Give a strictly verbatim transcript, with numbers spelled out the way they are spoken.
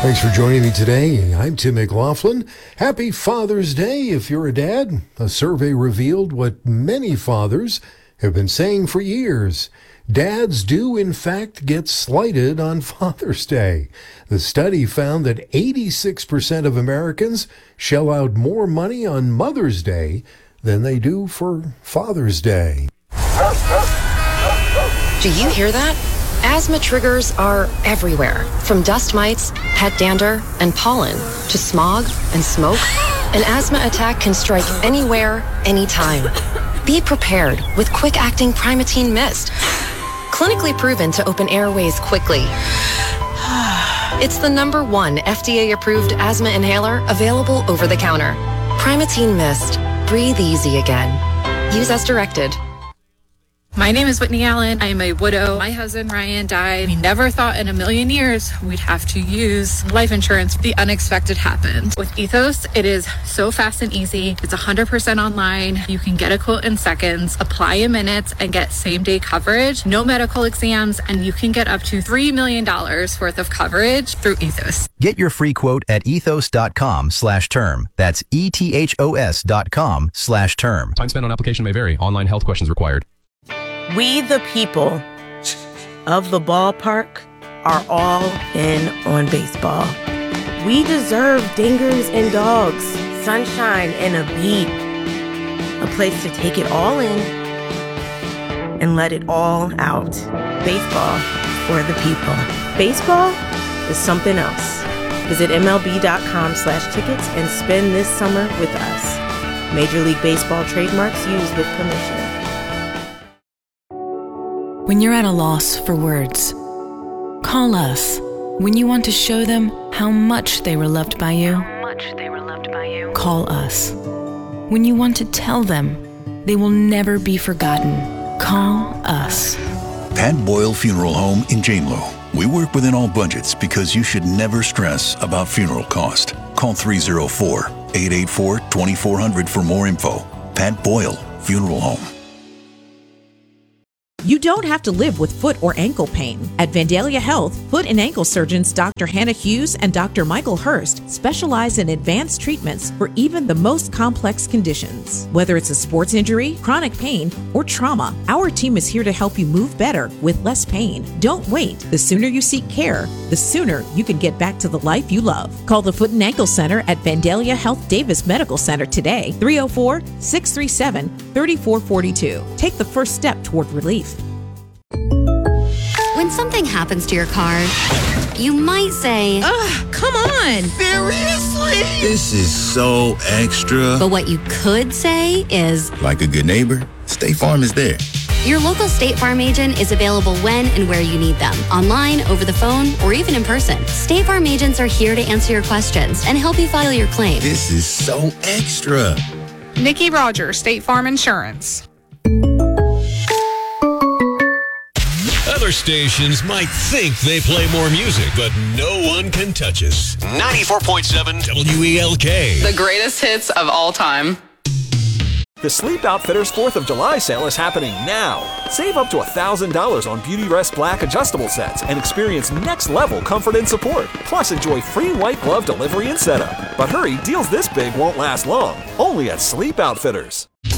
Thanks for joining me today. I'm Tim McLaughlin. Happy Father's Day if you're a dad. A survey revealed what many fathers have been saying for years. Dads do, in fact, get slighted on Father's Day. The study found that eighty-six percent of Americans shell out more money on Mother's Day than they do for Father's Day. Do you hear that? Asthma triggers are everywhere, from dust mites, pet dander, and pollen, to smog and smoke. An asthma attack can strike anywhere, anytime. Be prepared with quick-acting Primatene Mist. Clinically proven to open airways quickly. It's the number one F D A-approved asthma inhaler available over the counter. Primatene Mist. Breathe easy again. Use as directed. My name is Whitney Allen. I am a widow. My husband, Ryan, died. We never thought in a million years we'd have to use life insurance. The unexpected happened. With Ethos, it is so fast and easy. It's one hundred percent online. You can get a quote in seconds, apply in minutes, and get same-day coverage. No medical exams, and you can get up to three million dollars worth of coverage through Ethos. Get your free quote at ethos.com slash term. That's E-T-H-O-S dot com slash term. Time spent on application may vary. Online health questions required. We, the people of the ballpark, are all in on baseball. We deserve dingers and dogs, sunshine and a beat, a place to take it all in and let it all out. Baseball for the people. Baseball is something else. Visit MLB.com slash tickets and spend this summer with us. Major League Baseball trademarks used with permission. When you're at a loss for words, call us. When you want to show them how much they were loved by you, much they were loved by you, call us. When you want to tell them they will never be forgotten, call us. Pat Boyle Funeral Home in Jane Lo. We work within all budgets because you should never stress about funeral cost. Call three oh four, eight eight four, two four zero zero for more info. Pat Boyle Funeral Home. You don't have to live with foot or ankle pain. At Vandalia Health, foot and ankle surgeons Doctor Hannah Hughes and Doctor Michael Hurst specialize in advanced treatments for even the most complex conditions. Whether it's a sports injury, chronic pain, or trauma, our team is here to help you move better with less pain. Don't wait. The sooner you seek care, the sooner you can get back to the life you love. Call the Foot and Ankle Center at Vandalia Health Davis Medical Center today, three oh four, six three seven, three four four two. Take the first step toward relief. When something happens to your car, you might say, ugh, come on. Seriously? This is so extra. But what you could say is, like a good neighbor, State Farm is there. Your local State Farm agent is available when and where you need them, online, over the phone, or even in person. State Farm agents are here to answer your questions and help you file your claim. This is so extra. Nikki Rogers, State Farm Insurance. Other stations might think they play more music, but no one can touch us. ninety-four point seven W E L K. The greatest hits of all time. The Sleep Outfitters fourth of July sale is happening now. Save up to one thousand dollars on Beauty Rest Black adjustable sets and experience next-level comfort and support. Plus, enjoy free white glove delivery and setup. But hurry, deals this big won't last long. Only at Sleep Outfitters.